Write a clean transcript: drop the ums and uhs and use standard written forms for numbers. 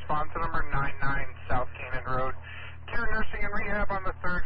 response to number 99 South Canaan Road. Care Nursing and Rehab on the 3rd